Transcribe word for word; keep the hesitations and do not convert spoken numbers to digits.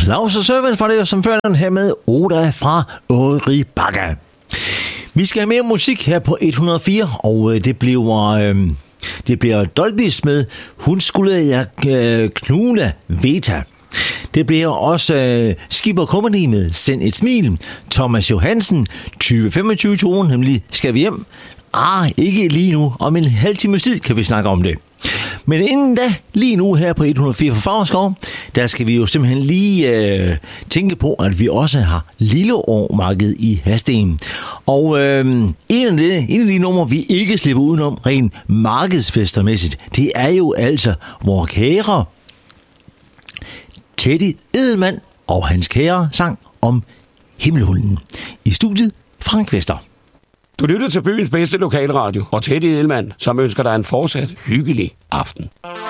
Claus og Service var det, som fører den her med Oda fra Ori Baga. Vi skal have mere musik her på et hundrede og fire, og det bliver, øh, det bliver Dolbys med Hun skulle jeg øh, knule Veta. Det bliver også øh, Skipper Company med Send et smil. Thomas Johansen, tyve femogtyve-turen, nemlig Skal vi hjem? Ah, ikke lige nu. Om en halv times tid kan vi snakke om det. Men inden da, lige nu her på et hundrede og fire for Favreskov, der skal vi jo simpelthen lige øh, tænke på, at vi også har Lilleårmarked i Hadsten. Og øh, en, af de, en af de numre, vi ikke slipper udenom rent markedsfestermæssigt, det er jo altså vores kære Teddy Edelmann og hans kære sang om Himmelhunden. I studiet Frank Vester. Du lytter til byens bedste lokalradio, og Teddy Edelmann, som ønsker dig en fortsat hyggelig aften.